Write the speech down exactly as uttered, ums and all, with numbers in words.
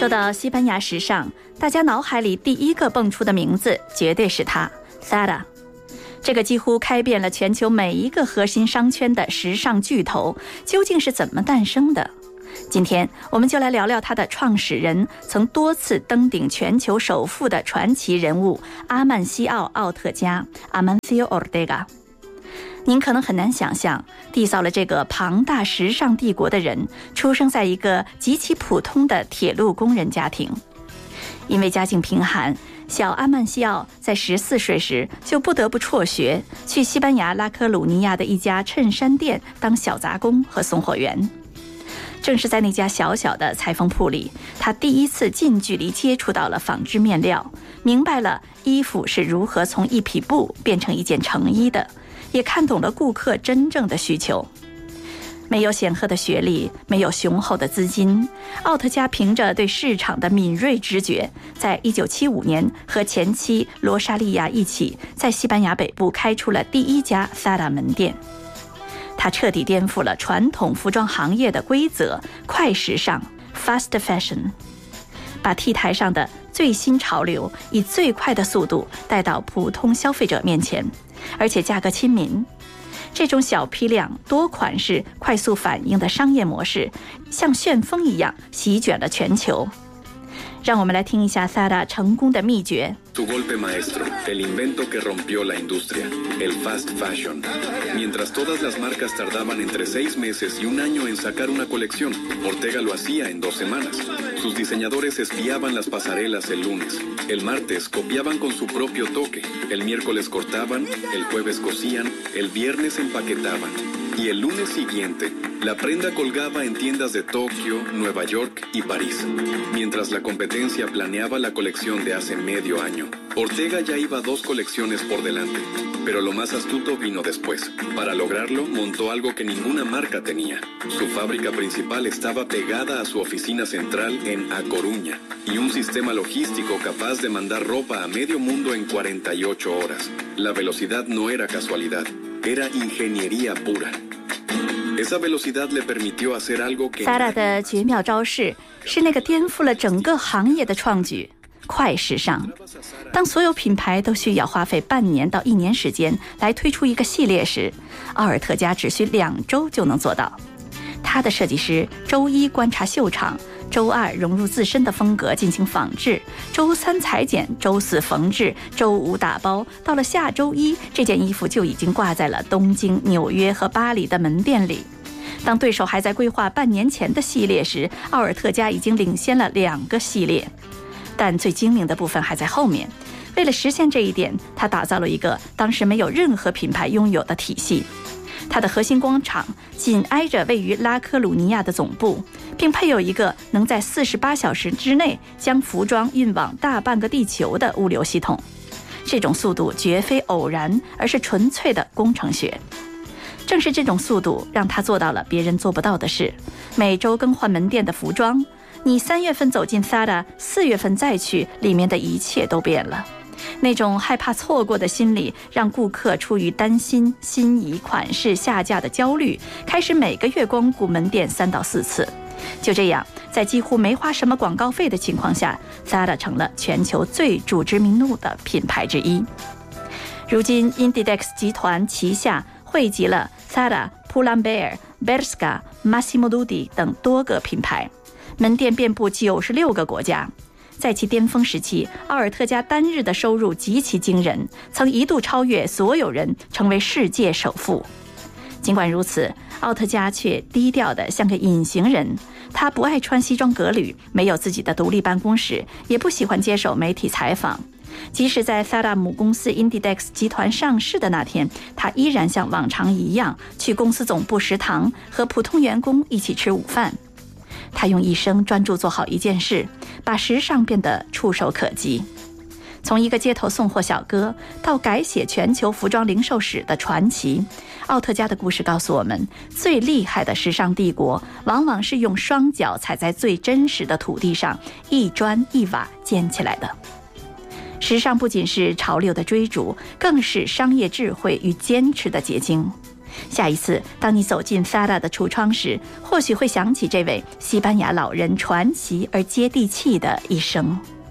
说到西班牙时尚，大家脑海里第一个蹦出的名字绝对是它 Zara。 这个几乎开遍了全球每一个核心商圈的时尚巨头究竟是怎么诞生的？今天我们就来聊聊它的创始人，曾多次登顶全球首富的传奇人物阿曼西奥·奥特加 Amancio Ortega。 您可能很难想象，缔造了这个庞大时尚帝国的人出生在一个极其普通的铁路工人家庭。因为家境贫寒，小阿曼西奥在十四岁时就不得不辍学，去西班牙拉科鲁尼亚的一家衬衫店当小杂工和送货员。正是在那家小小的裁缝铺里，他第一次近距离接触到了纺织面料，明白了衣服是如何从一匹布变成一件成衣的，也看懂了顾客真正的需求。没有显赫的学历，没有雄厚的资金，奥特加凭着对市场的敏锐直觉，在一九七五年和前妻罗莎莉亚一起在西班牙北部开出了第一家 Zara 门店。他彻底颠覆了传统服装行业的规则，快时尚 Fast Fashion， 把 T 台上的最新潮流以最快的速度带到普通消费者面前，而且价格亲民。这种小批量、多款式、快速反应的商业模式，像旋风一样席卷了全球。让我们来听一下 Zara 成功的秘诀。 Su golpe maestro, el invento que rompió la industria, el fast fashion. Mientras todas las marcas tardaban entre seis meses y un año en sacar una colección, Ortega lo hacía en dos semanas. Sus diseñadores espiaban las pasarelas el lunes. El martes copiaban con su propio toque. El miércoles cortaban, el jueves cosían, el viernes empaquetaban. Y el lunes siguiente, la prenda colgaba en tiendas de Tokio, Nueva York y París. Mientras la competencia planeaba la colección de hace medio año, Ortega ya iba dos colecciones por delante. Pero lo más astuto vino después. Para lograrlo, montó algo que ninguna marca tenía. Su fábrica principal estaba pegada a su oficina central en A Coruña, y un sistema logístico capaz de mandar ropa a medio mundo en cuarenta y ocho horas. La velocidad no era casualidad, era ingeniería pura. Esa velocidad le permitió hacer algo que Zara 的绝妙招式是那个颠覆了整个行业的创举，快时尚。当所有品牌都需要花费半年到一年时间来推出一个系列时，奥尔特加只需两周就能做到。他的设计师周一观察秀场，周二融入自身的风格进行仿制，周三裁剪，周四缝制，周五打包，到了下周一，这件衣服就已经挂在了东京、纽约和巴黎的门店里。当对手还在规划半年前的系列时，奥尔特加已经领先了两个系列。但最精明的部分还在后面。为了实现这一点，他打造了一个当时没有任何品牌拥有的体系。它的核心工厂紧挨着位于拉科鲁尼亚的总部，并配有一个能在四十八小时之内将服装运往大半个地球的物流系统。这种速度绝非偶然，而是纯粹的工程学。正是这种速度让他做到了别人做不到的事，每周更换门店的服装。你三月份走进 Zara， 四月份再去，里面的一切都变了。那种害怕错过的心理，让顾客出于担心心仪款式下架的焦虑，开始每个月光顾门店三到四次。就这样，在几乎没花什么广告费的情况下， Zara 成了全球最著知名度的品牌之一。如今 Inditex 集团旗下汇集了 Zara、Pull&Bear、Bershka、Massimo Dutti 等多个品牌，门店遍布九十六个国家。在其巅峰时期，奥尔特加单日的收入极其惊人，曾一度超越所有人，成为世界首富。尽管如此，奥特加却低调得像个隐形人。他不爱穿西装革履，没有自己的独立办公室，也不喜欢接受媒体采访。即使在 Zara 母公司 Inditex 集团上市的那天，他依然像往常一样去公司总部食堂和普通员工一起吃午饭。他用一生专注做好一件事，把时尚变得触手可及。从一个街头送货小哥到改写全球服装零售史的传奇，奥特加的故事告诉我们，最厉害的时尚帝国往往是用双脚踩在最真实的土地上，一砖一瓦建起来的。时尚不仅是潮流的追逐，更是商业智慧与坚持的结晶。 下一次，当你走进 Zara 的橱窗时，或许会想起这位西班牙老人传奇而接地气的一生。